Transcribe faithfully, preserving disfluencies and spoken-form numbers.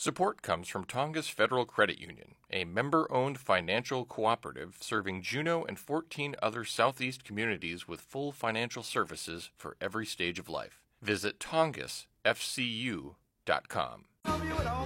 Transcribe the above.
Support comes from Tongass Federal Credit Union, a member-owned financial cooperative serving Juneau and fourteen other southeast communities with full financial services for every stage of life. Visit tongass f c u dot com.